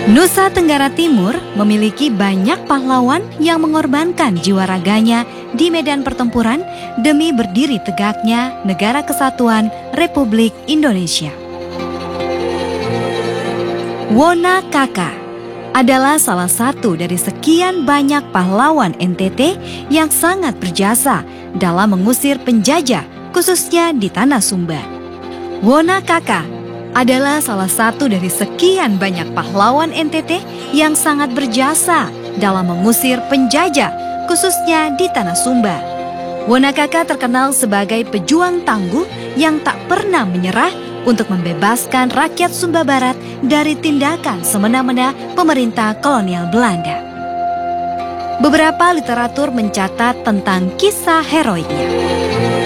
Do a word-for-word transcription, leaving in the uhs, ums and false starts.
Nusa Tenggara Timur memiliki banyak pahlawan yang mengorbankan jiwa raganya di medan pertempuran demi berdiri tegaknya Negara Kesatuan Republik Indonesia. Wona Kaka adalah salah satu dari sekian banyak pahlawan N T T yang sangat berjasa dalam mengusir penjajah, khususnya di Tanah Sumba. Wona Kaka adalah salah satu dari sekian banyak pahlawan N T T yang sangat berjasa dalam mengusir penjajah, khususnya di Tanah Sumba. Wona Kaka terkenal sebagai pejuang tangguh yang tak pernah menyerah untuk membebaskan rakyat Sumba Barat dari tindakan semena-mena pemerintah kolonial Belanda. Beberapa literatur mencatat tentang kisah heroiknya.